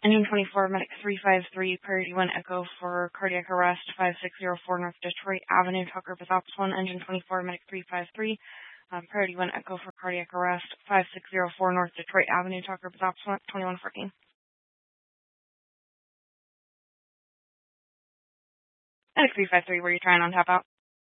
Engine 24, Medic 353, Priority 1 Echo for cardiac arrest, 5604 North Detroit Avenue, Tucker Bazops 1, Engine 24, Medic 353, Priority 1 Echo for cardiac arrest, 5604 North Detroit Avenue, Tucker Bazops 1, 2114. Medic 353, were you trying on tap out?